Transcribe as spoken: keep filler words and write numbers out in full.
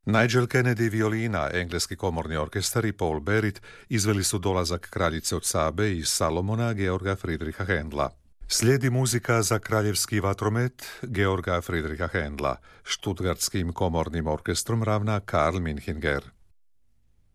Nigel Kennedy violina, engleski komorni orkestar i Paul Berit izveli su dolazak kraljice od Sabe i Salomona Georga Friedricha Händla. Slijedi muzika za kraljevski vatromet Georga Friedricha Händla. Stuttgartskim komornim orkestrom ravna Karl Minchinger.